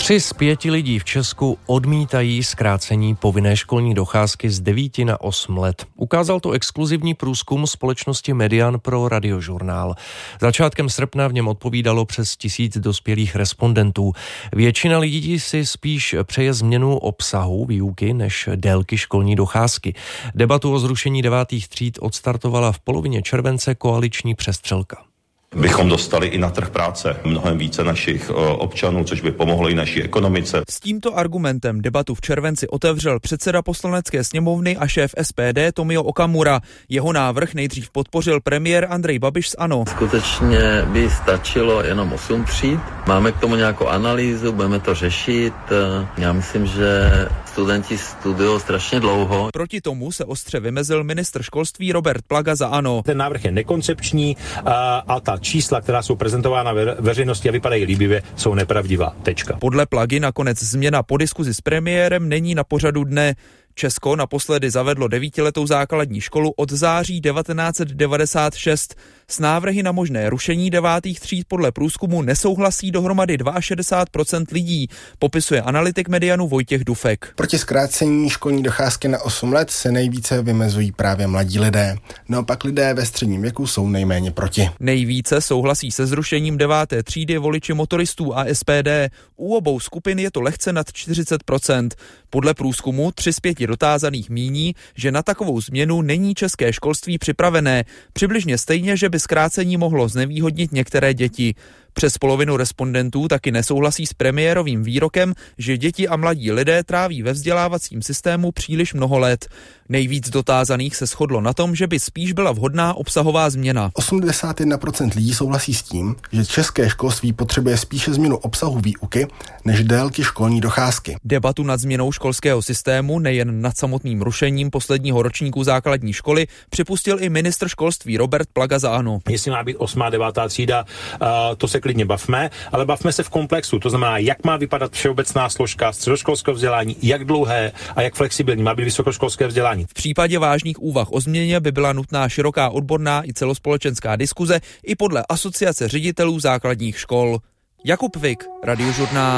3 z 5 lidí v Česku odmítají zkrácení povinné školní docházky z 9 na 8 let. Ukázal to exkluzivní průzkum společnosti Median pro Radiožurnál. Začátkem srpna v něm odpovídalo přes 1000 dospělých respondentů. Většina lidí si spíš přeje změnu obsahu výuky než délky školní docházky. Debatu o zrušení 9. tříd odstartovala v polovině července koaliční přestřelka. Bychom dostali i na trh práce mnohem více našich občanů, což by pomohlo i naší ekonomice. S tímto argumentem debatu v červenci otevřel předseda Poslanecké sněmovny a šéf SPD Tomio Okamura. Jeho návrh nejdřív podpořil premiér Andrej Babiš z ANO. Skutečně by stačilo jenom 8 tříd. Máme k tomu nějakou analýzu, budeme to řešit. Já myslím, že studenti studují strašně dlouho. Proti tomu se ostře vymezil ministr školství Robert Plaga za ANO. Ten návrh je nekoncepční a ta čísla, která jsou prezentována veřejnosti a vypadají líbivě, jsou nepravdivá. Tečka. Podle Plagy nakonec změna po diskuzi s premiérem není na pořadu dne. Česko naposledy zavedlo 9letou základní školu od září 1996. S návrhy na možné rušení 9. tříd podle průzkumu nesouhlasí dohromady 62% lidí, popisuje analytik Medianu Vojtěch Dufek. Proti zkrácení školní docházky na 8 let se nejvíce vymezují právě mladí lidé. Naopak lidé ve středním věku jsou nejméně proti. Nejvíce souhlasí se zrušením 9. třídy voliči motoristů a SPD. U obou skupin je to lehce nad 40%. Podle průzkumu 3 z 5 dotázaných míní, že na takovou změnu není české školství připravené, přibližně stejně, že by zkrácení mohlo znevýhodnit některé děti. Přes polovinu respondentů taky nesouhlasí s premiérovým výrokem, že děti a mladí lidé tráví ve vzdělávacím systému příliš mnoho let. Nejvíc dotázaných se shodlo na tom, že by spíš byla vhodná obsahová změna. 81% lidí souhlasí s tím, že české školství potřebuje spíše změnu obsahu výuky než délky školní docházky. Debatu nad změnou školského systému, nejen nad samotným rušením posledního ročníku základní školy, připustil i ministr školství Robert Plaga za ANO. Jestli má být 8. a 9. třída, to se klidně bavme, ale bavme se v komplexu. To znamená, jak má vypadat všeobecná složka středoškolského vzdělání, jak dlouhé a jak flexibilní má být vysokoškolské vzdělání. V případě vážných úvah o změně by byla nutná široká odborná i celospolečenská diskuze i podle Asociace ředitelů základních škol. Jakub Vik, Radiožurnál.